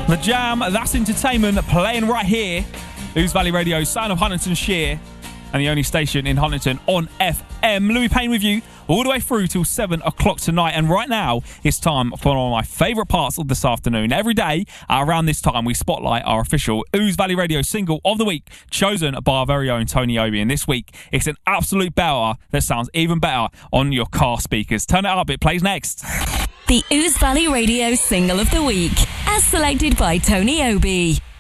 The Jam, that's entertainment, playing right here. Ouse Valley Radio, sound of Huntingdonshire, and the only station in Huntingdon on FM. Louis Payne with you all the way through till 7 o'clock tonight. And right now, it's time for one of my favourite parts of this afternoon. Every day, around this time, we spotlight our official Ouse Valley Radio single of the week, chosen by our very own Tony Obi. And this week, it's an absolute belter that sounds even better on your car speakers. Turn it up, it plays next. The Ouse Valley Radio single of the week, as selected by Tony Obi.